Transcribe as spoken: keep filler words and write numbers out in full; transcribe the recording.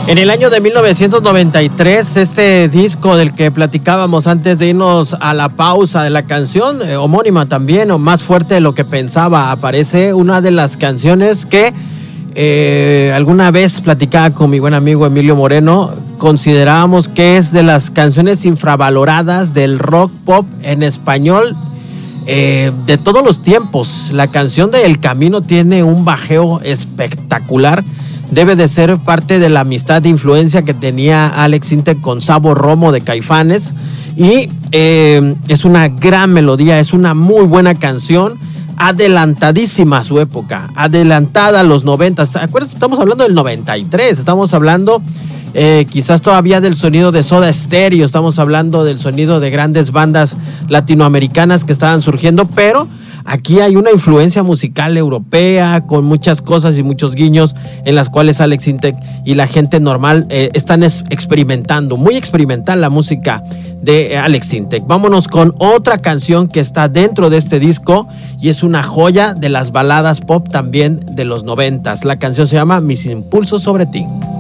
En el año de mil novecientos noventa y tres, este disco del que platicábamos antes de irnos a la pausa de la canción, eh, homónima también, o Más fuerte de lo que pensaba, aparece una de las canciones que eh, alguna vez platicaba con mi buen amigo Emilio Moreno, considerábamos que es de las canciones infravaloradas del rock pop en español eh, de todos los tiempos. La canción de El Camino tiene un bajeo espectacular. Debe de ser parte de la amistad de influencia que tenía Alex Intec con Sabo Romo de Caifanes. Y eh, es una gran melodía, es una muy buena canción, adelantadísima a su época, adelantada a los noventas. Acuérdate, estamos hablando del noventa y tres, estamos hablando eh, quizás todavía del sonido de Soda Stereo, estamos hablando del sonido de grandes bandas latinoamericanas que estaban surgiendo, pero aquí hay una influencia musical europea con muchas cosas y muchos guiños en las cuales Alex Intec y la gente normal eh, están es, experimentando, muy experimental la música de Alex Intec. Vámonos con otra canción que está dentro de este disco y es una joya de las baladas pop también de los noventas. La canción se llama Mis impulsos sobre ti.